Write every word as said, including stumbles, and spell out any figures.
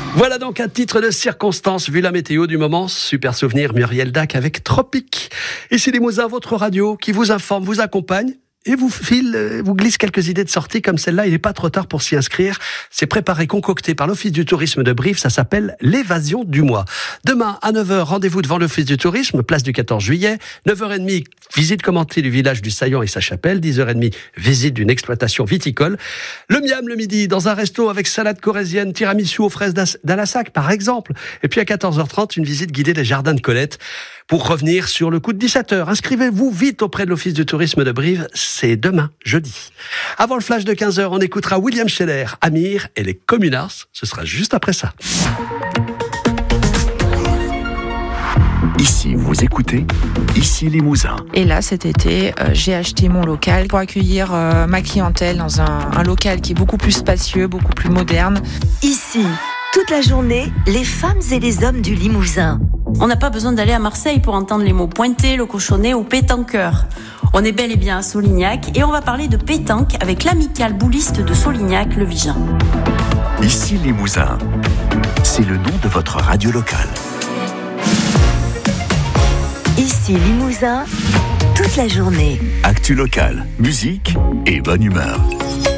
Voilà donc un titre de circonstance, vu la météo du moment. Super souvenir, Muriel Dac avec Tropique. Ici Limousin, votre radio qui vous informe, vous accompagne et vous file, vous glisse quelques idées de sortie comme celle-là. Il n'est pas trop tard pour s'y inscrire. C'est préparé, concocté par l'Office du tourisme de Brive. Ça s'appelle l'évasion du mois. Demain à neuf heures, rendez-vous devant l'Office du tourisme, place du quatorze juillet. neuf heures trente, visite commentée du village du Saillant et sa chapelle. dix heures trente, visite d'une exploitation viticole. Le miam le midi, dans un resto avec salade corésienne, tiramisu aux fraises d'Alassac, par exemple. Et puis à quatorze heures trente, une visite guidée des jardins de Colette. Pour revenir sur le coup de dix-sept heures, inscrivez-vous vite auprès de l'Office du tourisme de Brive. C'est demain, jeudi. Avant le flash de quinze heures, on écoutera William Scheller, Amir et les Communards. Ce sera juste après ça. Ici, vous écoutez, ici Limousin. Et là, cet été, euh, j'ai acheté mon local pour accueillir euh, ma clientèle dans un, un local qui est beaucoup plus spacieux, beaucoup plus moderne. Ici, toute la journée, les femmes et les hommes du Limousin. On n'a pas besoin d'aller à Marseille pour entendre les mots pointé, le cochonnet ou pétanqueur. On est bel et bien à Solignac et on va parler de pétanque avec l'amicale bouliste de Solignac, le Vigen. Ici Limousin, c'est le nom de votre radio locale. Ici Limousin, toute la journée. Actu locale, musique et bonne humeur.